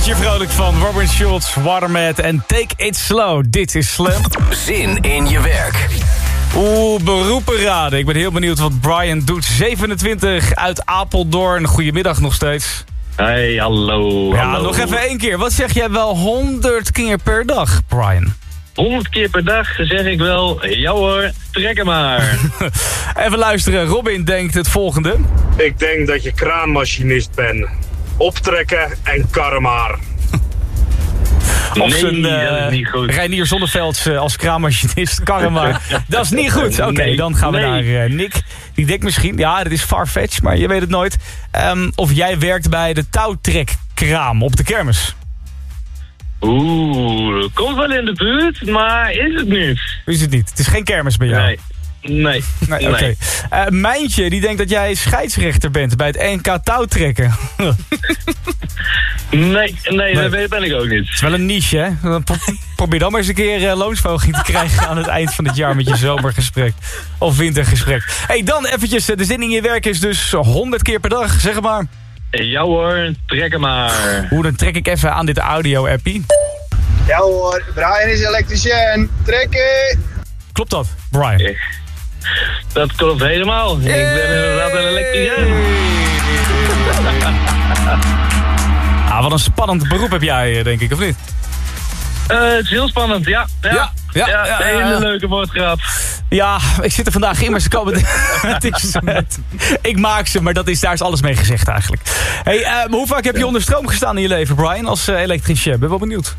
je vrolijk van. Robin Schulz, Watermat en Take It Slow. Dit is Slam. Zin in je werk. Beroepen raden. Ik ben heel benieuwd wat Brian doet. 27 uit Apeldoorn. Goedemiddag nog steeds. Hey, hallo. Ja, hallo. nog even 1 keer. Wat zeg jij wel 100 keer per dag, Brian? 100 keer per dag zeg ik wel, ja hoor, trek hem maar. Even luisteren. Robin denkt het volgende. Ik denk dat je kraanmachinist bent. Optrekken en karren maar. Of Nee, zijn dat is niet goed. Reinier Zonnevelds als kraanmachinist. Karren maar. Dat is niet goed. Oké, Nee, dan gaan we nee. naar Nick. Die denkt misschien, ja, dat is farfetch, maar je weet het nooit. Of jij werkt bij de touwtrekkraam op de kermis. Komt wel in de buurt, maar is het niet. Is het niet? Het is geen kermis bij jou? Nee. Nee, oké. Mijntje, die denkt dat jij scheidsrechter bent bij het NK touwtrekken. Nee, dat ben ik ook niet. Het is wel een niche, hè? Dan probeer dan maar eens een keer loonsverhoging te krijgen aan het eind van het jaar met je zomergesprek. Of wintergesprek. Hey, dan eventjes, de zin in je werk is dus 100 keer per dag, zeg maar. Ja hoor, trek hem maar. Dan trek ik even aan dit audio-appie. Ja hoor, Brian is elektricien. Trekken! Klopt dat, Brian? Dat klopt helemaal. Ik ben inderdaad een elektricien. Wat een spannend beroep heb jij, denk ik, of niet? Het is heel spannend, ja. Hele leuke woordgrap. Ja, ik zit er vandaag in, maar ze komen... ik maak ze, maar daar is alles mee gezegd eigenlijk. Hey, hoe vaak heb je onder stroom gestaan in je leven, Brian, als elektricien? Ben wel benieuwd.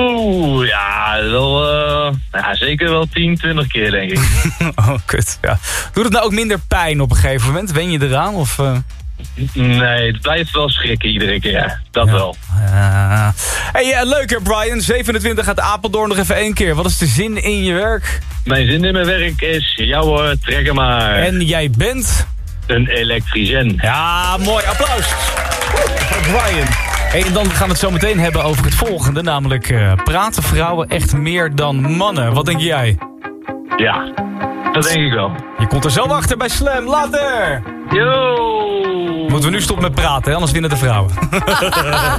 Zeker wel 10, 20 keer, denk ik. Oh, kut, ja. Doet het nou ook minder pijn op een gegeven moment? Wen je eraan, of... Nee, het blijft wel schrikken iedere keer. Dat wel. Hey, leuk hè, Brian. 27 uit Apeldoorn, nog even 1 keer. Wat is de zin in je werk? Mijn zin in mijn werk is, ja hoor, trek hem maar. En jij bent? Een elektricien. Ja, mooi. Applaus. Voor Brian. Hey, en dan gaan we het zo meteen hebben over het volgende. Namelijk, praten vrouwen echt meer dan mannen? Wat denk jij? Ja, dat denk ik wel. Je komt er zo achter bij Slam. Later! Yo! Moeten we nu stoppen met praten, hè? Anders winnen de vrouwen.